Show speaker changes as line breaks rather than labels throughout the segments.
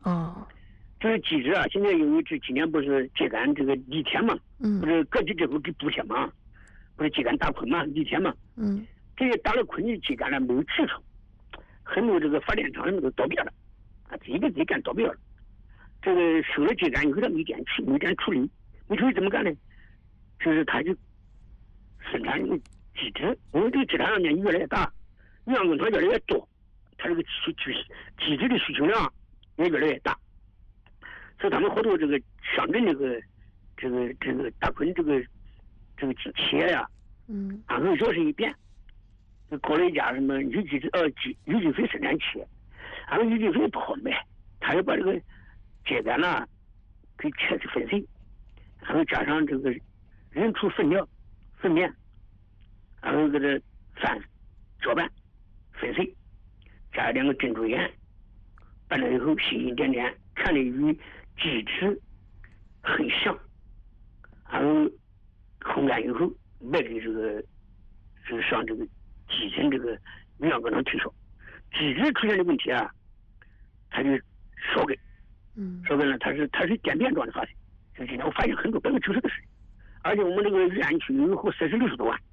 哦，
这个机制啊，现在因为这今年不是秸秆这个犁田嘛，不是各级政府给补贴嘛，不是秸秆大捆嘛，犁田嘛，这些打了捆的秸秆呢没有去处，很多这个发电厂什么都倒闭了，啊，一个干倒闭了。这个收了秸秆以后，他没点处理，没处理怎么干呢？就是他就生产这个机制，因为这个秸秆上面越来越大，营养工厂越来越多，它这个机制的需求量也越来越大，所以他们好多这个乡镇这个大捆这个企业呀，然后摇身一变，就搞了一家什么有机肥生产企业，然后有机肥不好卖，他就把这个秸秆呢给切去粉碎，然后加上这个人畜粪便，然后给它搅拌粉碎，加2个珍珠岩，拌了以后星星点点，看着与鸡翅很像，然后烘干以后卖给这个上这个基层这个营养工厂推销，鸡翅出现的问题啊，它就少根。说白了，它是渐变状的发生。就今天我发现很多90%的事，而且我们这个瑞安区有户40-60多万。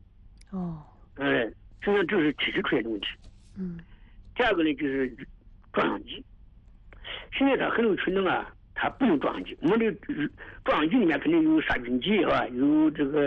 这是体质出现的问题。第二个呢就是壮阳剂。现在它很多群众啊，他不用壮阳剂。我们这个壮阳剂里面肯定有杀菌剂啊，有这个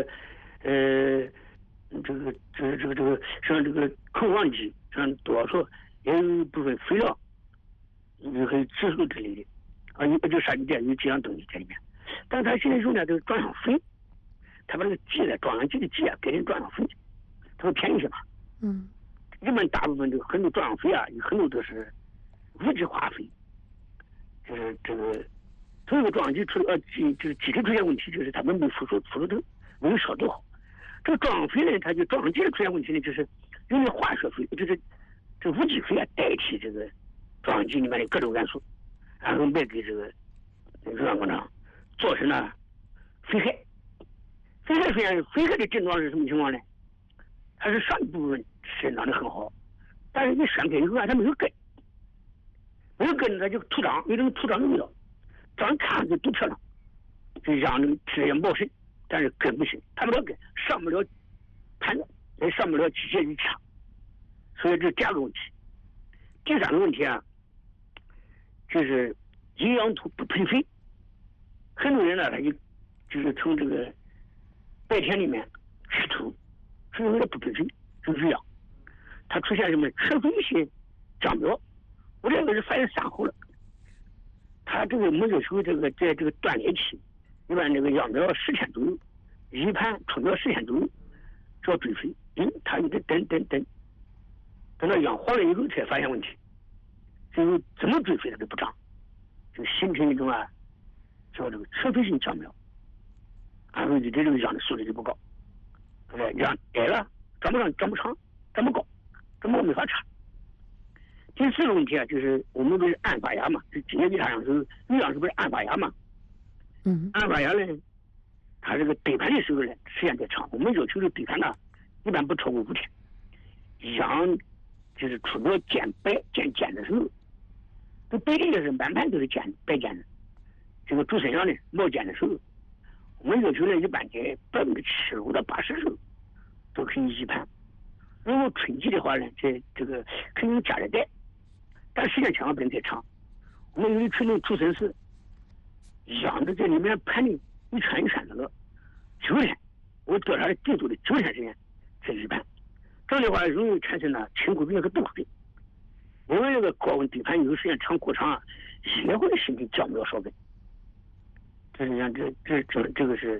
像这个控黄剂，像多少说也有一部分肥料，还有激素之类的。就杀菌剂有这样东西在里面，但是他现在用的都是壮阳肥，他把这个剂的壮阳剂的剂啊改成壮阳肥，它会便宜些嘛。日本大部分这个很多壮阳肥啊，有很多都是无机化肥，就是这个所有的壮阳剂就是机制出现问题，就是他们没辅助头，没有烧多好。这个壮阳肥呢，它就壮阳剂的出现问题呢，就是用的化学肥，就是这无机肥啊代替这个壮阳剂里面的各种元素。然后卖给这个营养工厂，造成了肥害。肥害的症状是什么情况呢？它是上一部分生长的很好，但是你选根以后啊，它没有根，它就土长，有这个土长的味道，长看着就多漂亮，就让这个枝叶茂盛，但是根不行，谈不了根，上不了盘子，也上不了机械一掐，所以这第二个问题。第三个问题啊，就是营养土不配肥，很多人呢，他就是从这个白田里面吃土，是因为它不配肥，就是这样，它出现什么缺肥性秧苗。我这个是发现3后了，它这个我们有时候在这个断裂期，一般这个秧苗10天左右，一盘出苗10天左右，就要追肥，它一直等到秧黄了以后才发现问题。最后怎么追肥它都不长，就形成一种啊叫这个缺肥性秧苗，然后就这种秧的素质就不高，秧矮了长不长，长不高，这么没法插。第4个问题啊，就是我们不是按发芽嘛，就今年地上是有秧是不是按发芽嘛？按发芽呢，它这个堆盘的时候呢时间太长，我们要求的堆盘呢一般不超过5天，秧就是出苗见尖的时候。这不一定是满盘都是白尖的，这个主生秧呢冒尖的时候，我们要求呢一般在75%到80%时候都可以移盘。如果春季的话呢，这个可以加热带，但时间千万不能太长。我们有的群众出生时秧子在里面盘的一圈一圈的了，9天，我调查的最多的9天时间才移盘，这样的话容易产生了青枯病和豆枯病。因为这个高温堆盘有时间长过长啊，也会形成秧苗少根。这是讲这个是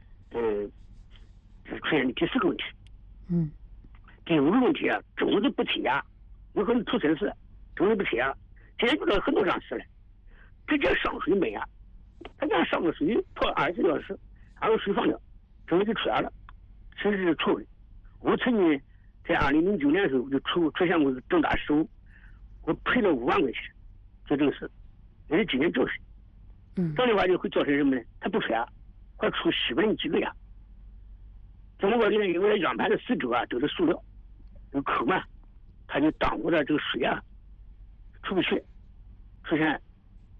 出现的第4个问题。第5个问题啊，种子不催芽，有可能出生时种子不催芽，现在遇到很多上市了，直接上水没芽，他家上个水泡24小时，然后水放掉，种子就出芽了，甚至是臭的。我曾经在2009年的时候就出现过重大失误。我赔了5万块钱，就这个事，也是今年教训。这样的话就会造成什么呢？它不出芽，快出10分几个芽。怎么搞的呢？因为秧盘的4周啊都是塑料，有口嘛，它就耽误了这个水啊出不去，出现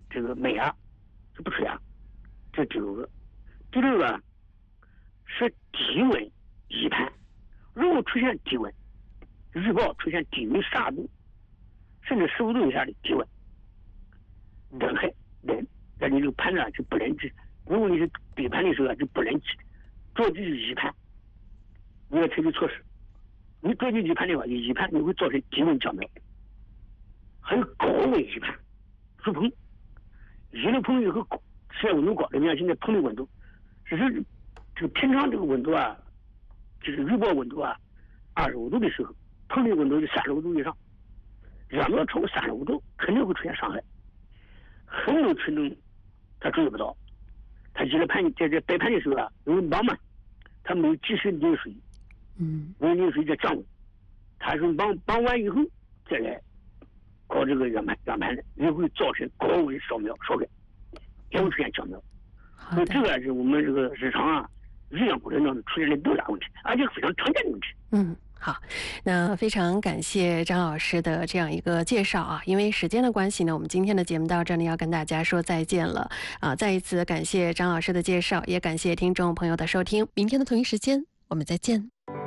这个美牙就不出牙，这第5个。第6个是低温移盘，如果出现低温，预报出现低于30度，甚至15度以下的低温，人害人，那你这个盘子就不能治。如果你是低盘的时候就不能治，着急移盘，你要采取措施。你着急移盘的话，移盘你会造成低温降苗，还有高温移盘，入棚，移了棚以后，实验温度高的，你看现在棚的温度，只是这个平常这个温度啊，就是预报温度啊，25度的时候，棚的温度就35度以上，养苗超过35度，肯定会出现伤害。很多群众他注意不到，他移了盘在这摆盘的时候啊，因为忙嘛，他没有及时淋水，没有淋水再降温，他是忙完以后再来搞这个养盘的，也会造成高温烧害，也会出现降苗。所以这个是我们这个日常啊育养过程当中出现的重大问题，而且非常常见的问题。
好，那非常感谢张老师的这样一个介绍啊。因为时间的关系呢，我们今天的节目到这里要跟大家说再见了啊。再一次感谢张老师的介绍，也感谢听众朋友的收听。明天的同一时间我们再见。